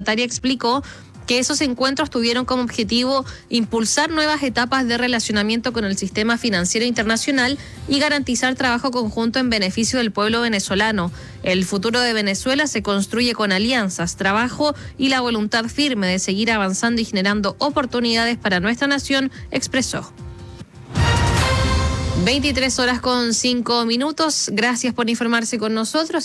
parlamentaria explicó que esos encuentros tuvieron como objetivo impulsar nuevas etapas de relacionamiento con el sistema financiero internacional y garantizar trabajo conjunto en beneficio del pueblo venezolano. El futuro de Venezuela se construye con alianzas, trabajo y la voluntad firme de seguir avanzando y generando oportunidades para nuestra nación, expresó. 23:05. Gracias por informarse con nosotros.